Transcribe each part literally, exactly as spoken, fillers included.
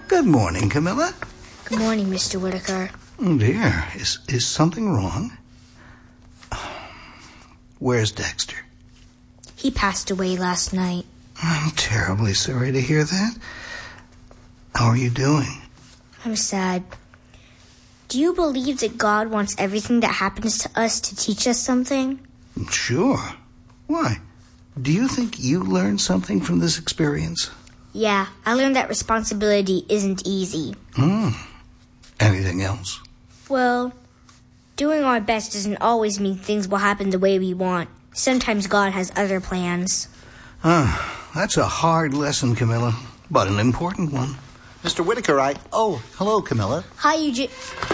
Good morning, Camilla. Good morning, Mister Whitaker. Oh, dear. Is, is something wrong? Where's Dexter? He passed away last night. I'm terribly sorry to hear that. How are you doing? I'm sad. Do you believe that God wants everything that happens to us to teach us something? Sure. Why? Do you think you learned something from this experience? Yeah, I learned that responsibility isn't easy. Hmm. Anything else? Well, doing our best doesn't always mean things will happen the way we want. Sometimes God has other plans. Ah, that's a hard lesson, Camilla, but an important one. Mister Whitaker, I... Oh, hello, Camilla. Hi, Eugene.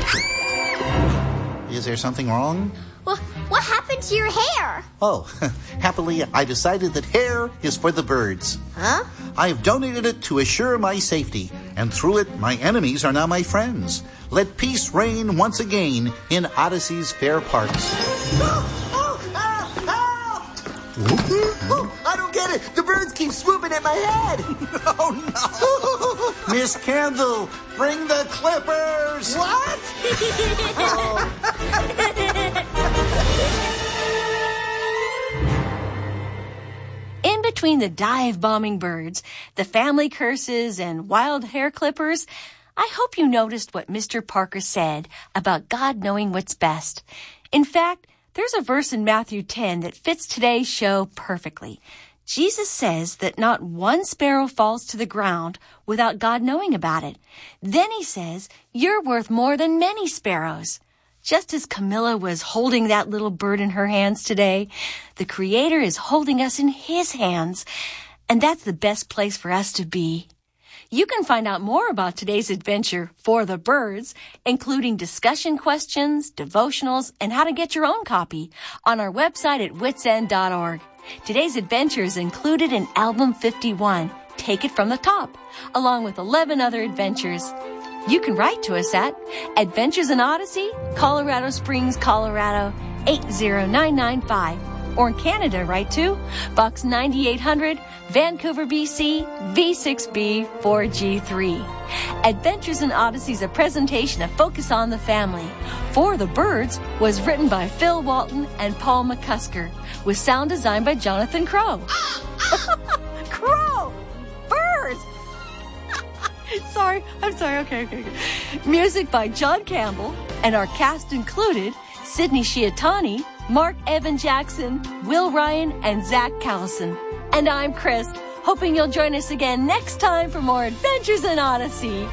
Is there something wrong? Well, what happened to your hair? Oh, happily, I decided that hair is for the birds. Huh? I have donated it to assure my safety, and through it, my enemies are now my friends. Let peace reign once again in Odyssey's fair parks. Oh, oh, ah, ah. Oh, I don't get it. The birds keep swooping at my head. Oh, no. Miss Candle, bring the clippers. What? In between the dive-bombing birds, the family curses, and wild hair clippers, I hope you noticed what Mister Parker said about God knowing what's best. In fact, there's a verse in Matthew ten that fits today's show perfectly. Jesus says that not one sparrow falls to the ground without God knowing about it. Then he says, you're worth more than many sparrows. Just as Camilla was holding that little bird in her hands today, the Creator is holding us in His hands, and that's the best place for us to be. You can find out more about today's adventure for the birds, including discussion questions, devotionals, and how to get your own copy on our website at wits end dot org. Today's adventure is included in Album fifty-one, Take It From the Top, along with eleven other adventures. You can write to us at Adventures in Odyssey, Colorado Springs, Colorado, eight zero nine nine five. Or in Canada, write to Box ninety-eight hundred, Vancouver, B C, V six B four G three. Adventures in Odyssey is a presentation of Focus on the Family. For the Birds was written by Phil Walton and Paul McCusker, with sound design by Jonathan Crow. Crow! Birds! Sorry, I'm sorry, okay, okay, okay. Music by John Campbell, and our cast included Sydney Shiatani, Mark Evan Jackson, Will Ryan, and Zach Callison. And I'm Chris, hoping you'll join us again next time for more Adventures in Odyssey.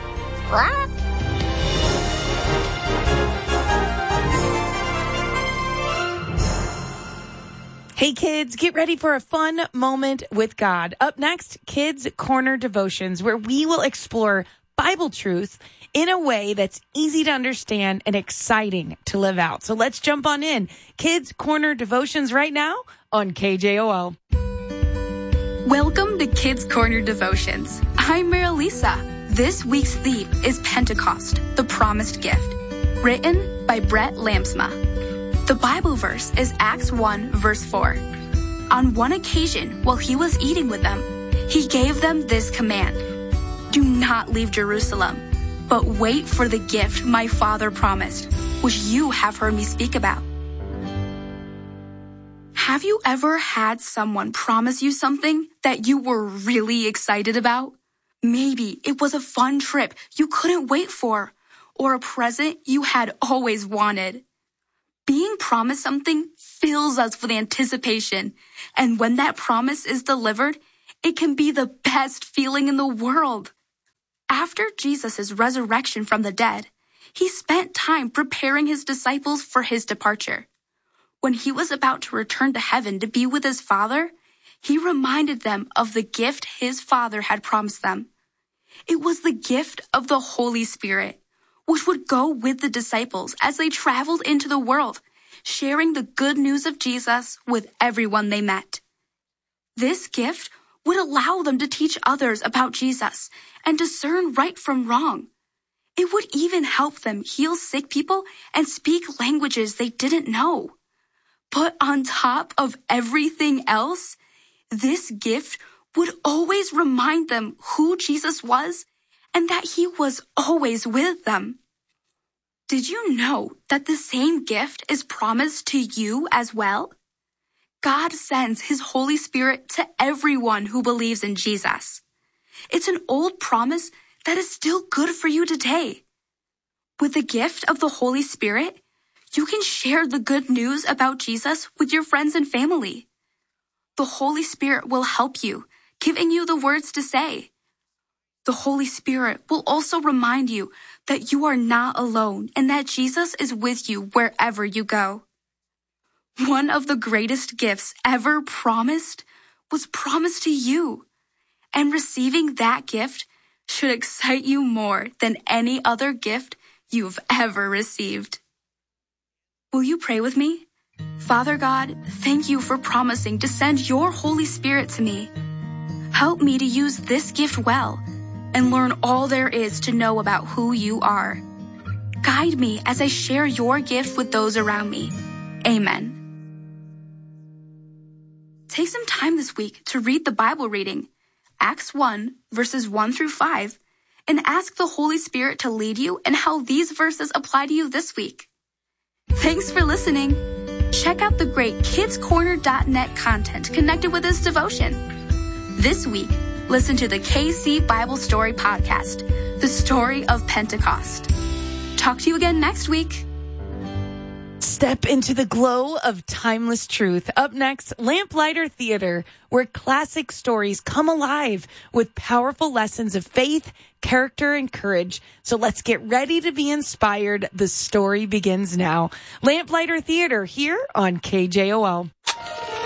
Hey kids, get ready for a fun moment with God. Up next, Kids Corner Devotions, where we will explore Bible truth in a way that's easy to understand and exciting to live out. So let's jump on in. Kids Corner Devotions right now on K J O L. Welcome to Kids Corner Devotions. I'm Marilisa. This week's theme is Pentecost, the Promised Gift, written by Brett Lamsma. The Bible verse is Acts one, verse four. On one occasion, while he was eating with them, he gave them this command: do not leave Jerusalem, but wait for the gift my Father promised, which you have heard me speak about. Have you ever had someone promise you something that you were really excited about? Maybe it was a fun trip you couldn't wait for, or a present you had always wanted. Being promised something fills us with anticipation, and when that promise is delivered, it can be the best feeling in the world. After Jesus' resurrection from the dead, he spent time preparing his disciples for his departure. When he was about to return to heaven to be with his Father, he reminded them of the gift his Father had promised them. It was the gift of the Holy Spirit, which would go with the disciples as they traveled into the world, sharing the good news of Jesus with everyone they met. This gift would allow them to teach others about Jesus and discern right from wrong. It would even help them heal sick people and speak languages they didn't know. But on top of everything else, this gift would always remind them who Jesus was and that he was always with them. Did you know that the same gift is promised to you as well? God sends his Holy Spirit to everyone who believes in Jesus. It's an old promise that is still good for you today. With the gift of the Holy Spirit, you can share the good news about Jesus with your friends and family. The Holy Spirit will help you, giving you the words to say. The Holy Spirit will also remind you that you are not alone and that Jesus is with you wherever you go. One of the greatest gifts ever promised was promised to you, and receiving that gift should excite you more than any other gift you've ever received. Will you pray with me? Father God, thank you for promising to send your Holy Spirit to me. Help me to use this gift well and learn all there is to know about who you are. Guide me as I share your gift with those around me. Amen. Take some time this week to read the Bible reading, Acts one, verses one through five, and ask the Holy Spirit to lead you in how these verses apply to you this week. Thanks for listening. Check out the great kids corner dot net content connected with this devotion. This week, listen to the K C Bible Story Podcast, The Story of Pentecost. Talk to you again next week. Step into the glow of timeless truth. Up next, Lamplighter Theater, where classic stories come alive with powerful lessons of faith, character, and courage. So let's get ready to be inspired. The story begins now. Lamplighter Theater here on K J O L.